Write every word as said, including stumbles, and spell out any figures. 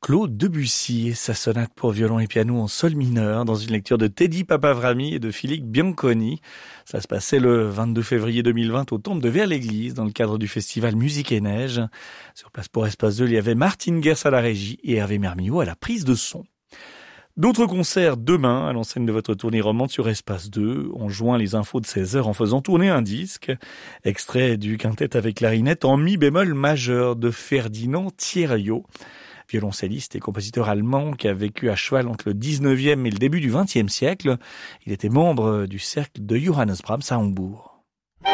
Claude Debussy et sa sonate pour violon et piano en sol mineur dans une lecture de Teddy Papavrami et de Philippe Bianconi. Ça se passait le vingt-deux février deux mille vingt au Temple de Vers-l'Église dans le cadre du festival Musique et Neige. Sur place pour Espace deux, il y avait Martine Gers à la régie et Hervé Mermillot à la prise de son. D'autres concerts demain à l'enseigne de votre tournée romande sur Espace deux. On joint les infos de seize heures en faisant tourner un disque. Extrait du quintet avec clarinette en mi bémol majeur de Ferdinand Thierriot, violoncelliste et compositeur allemand qui a vécu à cheval entre le dix-neuvième et le début du vingtième siècle. Il était membre du cercle de Johannes Brahms à Hambourg.